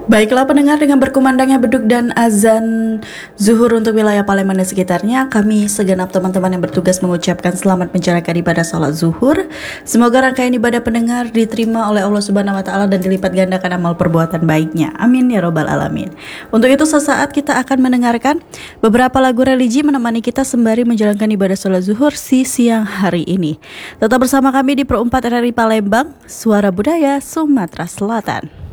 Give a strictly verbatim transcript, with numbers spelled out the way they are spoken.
Baiklah pendengar, dengan berkumandangnya beduk dan azan zuhur untuk wilayah Palembang dan sekitarnya, kami segenap teman-teman yang bertugas mengucapkan selamat menjalankan ibadah sholat zuhur. Semoga rangkaian ibadah pendengar diterima oleh Allah Subhanahu Wa Taala dan dilipat gandakan amal perbuatan baiknya. Amin ya robbal alamin. Untuk itu sesaat kita akan mendengarkan beberapa lagu religi menemani kita sembari menjalankan ibadah sholat zuhur si siang hari ini. Tetap bersama kami di Pro empat R R I Palembang, Suara Budaya Sumatera Selatan.